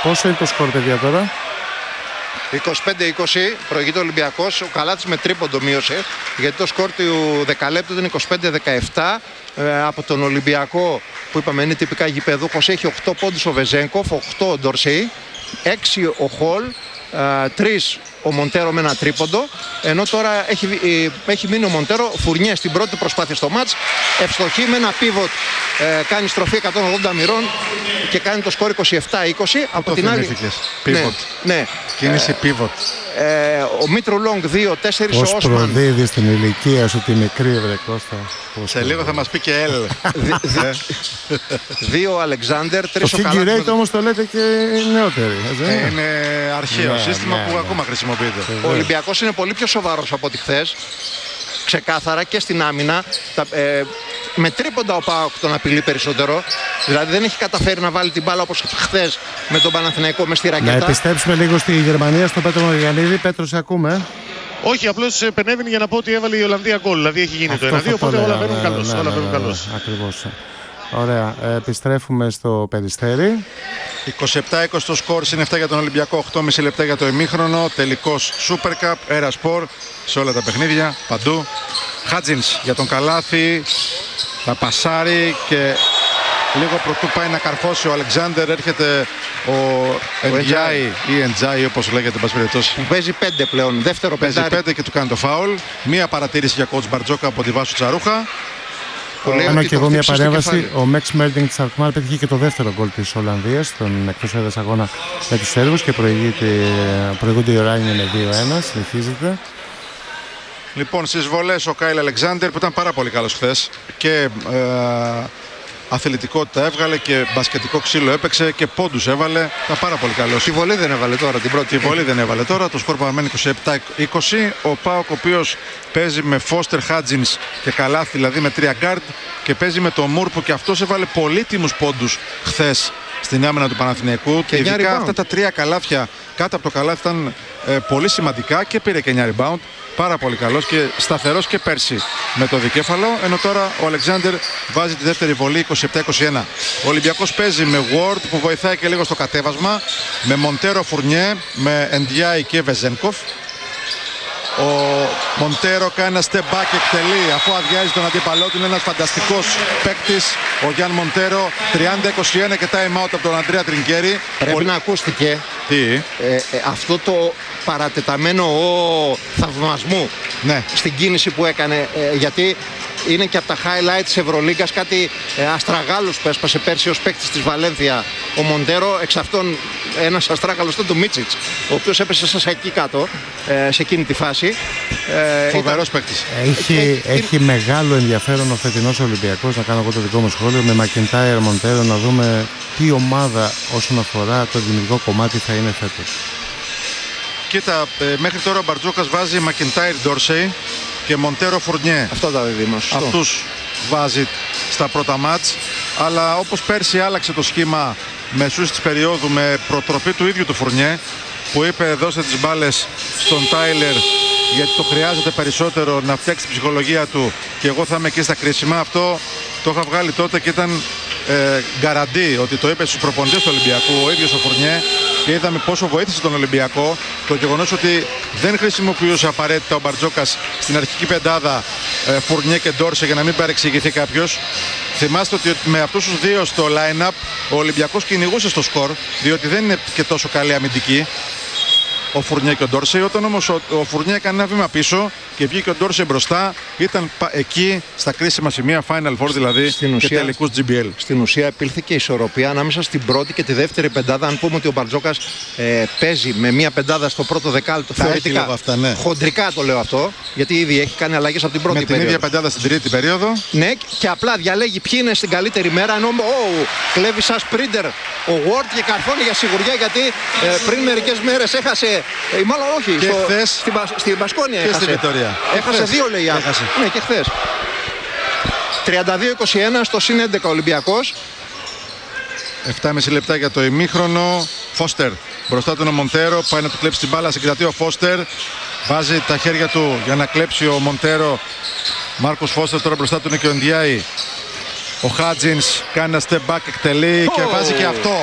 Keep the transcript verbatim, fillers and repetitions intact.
Πόσο είναι το σκορ, παιδιά, τώρα? είκοσι πέντε είκοσι, προηγείται ο Ολυμπιακός. Ο Καλάθης με τρίποντο μείωσε, γιατί το σκορ του δεκαλέπτου ήταν είκοσι πέντε δεκαεπτά. Ε, από τον Ολυμπιακό, που είπαμε είναι τυπικά γηπεδούχος, έχει οκτώ πόντους ο Βεζένκοφ, οκτώ ο Ντορσέι, έξι ο Χολ, τρία ο Μοντέρο με ένα τρίποντο. Ενώ τώρα έχει, ε, έχει μείνει ο Μοντέρο Φουρνιέ στην πρώτη προσπάθεια στο μάτς. Ευστοχή με ένα πίβοτ, ε, κάνει στροφή εκατόν ογδόντα μοιρών και κάνει το σκορ είκοσι επτά είκοσι. Από την άλλη. Πίβοτ. Ναι, ναι. Κίνηση πίβοτ. Ε, ο Μήτρου Λόγκ δύο τέσσερα, ο Πώς Όσμαν. προδίδει στην ηλικία σου τη μικρή, βρε Κώστα. Σε λίγο θα μας πει και Ελ. Δύο ο Αλεξάνδερ, τρεις ο Το Καλάθης. figure eight όμως το λέτε και νεότεροι. Ε, είναι αρχαίο Ναι, σύστημα ναι, που ναι. ακόμα χρησιμοποιείται. Ο Ολυμπιακός είναι πολύ πιο σοβαρός από ό,τι χθες. Ξεκάθαρα και στην άμυνα. Τα, ε, με τρίποντα ο ΠΑΟΚ τον απειλεί περισσότερο. Δηλαδή δεν έχει καταφέρει να βάλει την μπάλα όπως χθες με τον Παναθηναϊκό μες στη Να ρακέτα. επιστρέψουμε λίγο στη Γερμανία, στον Πέτρο Μαργανίδη. Πέτρο, σε ακούμε. Όχι, απλώς επενέβαινε για να πω ότι έβαλε η Ολλανδία γκολ. Δηλαδή έχει γίνει το ένα δύο, οπότε όλα παίρνουν καλώς. Όλα παίρνουν καλώς. Ακριβώς. Ωραία. Ε, επιστρέφουμε στο Περιστέρι. είκοσι επτά είκοσι το σκορ, συν επτά για τον Ολυμπιακό, οκτώ και μισό λεπτά για το ημίχρονο. Τελικός Super Cup, Era Sport σε όλα τα παιχνίδια, παντού. Χάτζινς για τον Καλάθη, θα πασάρει και λίγο πρωτού πάει να καρφώσει ο Αλεξάνδερ. Έρχεται ο Εντζάι ή Εντζάι όπως λέγεται, εν πάση περιπτώσει. Παίζει πέντε πλέον, δεύτερο Παίζει πεντάρι. πέντε και του κάνει το φάουλ. Μία παρατήρηση για coach Μπαρτζόκα από τη Βάσου Τσαρούχα. Κάνω και το εγώ μια χτύπησε στο παρέμβαση. κεφάλι. Ο Μέξ Μέρντινγκ της Αλκμάρ πέτυχε και το δεύτερο γκολ της Ολλανδίας στον εκτός έδρας αγώνα με τους Σέρβους και προηγείται- προηγούνται οι Οράνιοι με δύο ένα. Συνεχίζεται. Λοιπόν, στις βολές ο Κάιλ Αλεξάνδερ που ήταν πάρα πολύ καλός χθες και ε, αθλητικότητα έβγαλε και μπασκετικό ξύλο έπαιξε και πόντους έβαλε. Ήταν πάρα πολύ καλός. Τη βολή δεν έβαλε τώρα την πρώτη. Τη βολή δεν έβαλε τώρα. Το σκορ παραμένει είκοσι επτά είκοσι. Ο ΠΑΟΚ, ο οποίος παίζει με Φώστερ, Χάτζινς και Καλάθη, δηλαδή με τρία γκάρντ, και παίζει με τον Μουρ που και αυτός έβαλε πολύτιμους πόντους χθες στην άμυνα του Παναθηναϊκού. Και, Και εννιά ειδικά rebound. αυτά τα τρία καλάθια κάτω από το καλάθι ήταν ε, πολύ σημαντικά και πήρε και εννιά rebound. Πάρα πολύ καλός και σταθερός και πέρσι με το δικέφαλο. Ενώ τώρα ο Αλεξάνδερ βάζει τη δεύτερη βολή είκοσι επτά είκοσι ένα. Ο Ολυμπιακός παίζει με Ward που βοηθάει και λίγο στο κατέβασμα. Με Μοντέρο, Φουρνιέ, με Εντιάι και Βεζένκοφ. Ο Μοντέρο κάνει ένα step back και εκτελεί αφού αδειάζει τον αντίπαλό του. Είναι ένας φανταστικός παίκτης ο Γιάν Μοντέρο. τριάντα είκοσι ένα και time out από τον Αντρέα Τρινκέρι. Πρέπει Πολύ- να ακούστηκε Τι? ε, ε, αυτό το παρατεταμένο ο θαυμασμού Ναι. στην κίνηση που έκανε, ε, γιατί είναι και από τα highlights της Ευρωλίγκας κάτι ε, αστραγάλους που έσπασε πέρσι ως παίκτης της Βαλένθια ο Μοντέρο. Εξ αυτών ένας αστράγαλος ήταν του Μίτσιτς, ο οποίος έπεσε σας εκεί κάτω ε, σε εκείνη τη φάση. Ε, Φοβερός παίκτης. Έχει, Ε, ε, έχει μεγάλο ενδιαφέρον ο φετινός Ολυμπιακός, να κάνω εγώ το δικό μου σχόλιο, με Μακεντάιρ, Μοντέρο, να δούμε τι ομάδα όσον αφορά το δημιουργικό κομμάτι θα είναι φέτος. Κοίτα, ε, μέχρι τώρα ο Μπαρτζόκας βάζει Μακεντάιρ, Ντόρσεϊ και Μοντέρο, Φουρνιέ. Αυτό τα δίδυμα, σωστό. Αυτούς βάζει στα πρώτα μάτς. Αλλά όπως πέρσι άλλαξε το σχήμα μεσούς της περίοδου με προτροπή του ίδιου του Φουρνιέ, που είπε δώστε τις μπάλες στον Τάιλερ γιατί το χρειάζεται περισσότερο να φτιάξει την ψυχολογία του και εγώ θα είμαι εκεί στα κρίσιμα. Αυτό το είχα βγάλει τότε και ήταν ε, γκαραντί ότι το είπε στους προπονητές του Ολυμπιακού ο ίδιος ο Φουρνιέ, και είδαμε πόσο βοήθησε τον Ολυμπιακό το γεγονός ότι δεν χρησιμοποιούσε απαραίτητα ο Μπαρτζόκας στην αρχική πεντάδα ε, Φουρνιέ και Ντόρσε για να μην παρεξηγηθεί κάποιος. Θυμάστε ότι με αυτούς τους δύο στο line-up ο Ολυμπιακός κυνηγούσε στο σκορ, διότι δεν είναι και τόσο καλή αμυντική ο Φουρνιέ και ο Ντόρσεϊ. Όταν όμως ο, ο Φουρνιέ έκανε ένα βήμα πίσω και βγήκε ο Ντόρσεϊ μπροστά, ήταν πα, εκεί στα κρίσιμα σημεία Final Four δηλαδή Στην και ουσία- τελικούς τζι μπι ελ. Στην ουσία επήλθε ισορροπία ανάμεσα στην πρώτη και τη δεύτερη πεντάδα. Αν πούμε ότι ο Μπαρτζόκας ε, παίζει με μία πεντάδα στο πρώτο δεκάλεπτο, Τα έχει θεωρητικά. λίγο αυτά, ναι. Χοντρικά το λέω αυτό, γιατί ήδη έχει κάνει αλλαγές από την πρώτη Με την περίοδο. ίδια πεντάδα στην τρίτη περίοδο. Ναι, και απλά διαλέγει ποιοι είναι στην καλύτερη μέρα. Ενώ ο, κλέβει σαν σπρίντερ ο Ward και καρφώνει για σιγουριά, γιατί ε, πριν μερικές μέρες έχασε. Ε, μάλλον όχι, Και στο, χθες- στην, Πα- στην Μπασκόνια και έχασε. στη Βιτορία. Έχασε Χθες. δύο, λέει. Έχασε. Ναι, και χθες. τριάντα δύο είκοσι ένα στο συν έντεκα Ολυμπιακός. επτά και μισό λεπτά για το ημίχρονο. Φώστερ μπροστά του είναι ο Μοντέρο. Πάει να του κλέψει την μπάλα. Συγκρατεί ο Φώστερ. Βάζει τα χέρια του για να κλέψει ο Μοντέρο. Μάρκος Φώστερ τώρα μπροστά του είναι και ο Ντιάι. Ο Χάτζινς κάνει ένα step back, εκτελεί και Oh. βάζει και αυτό.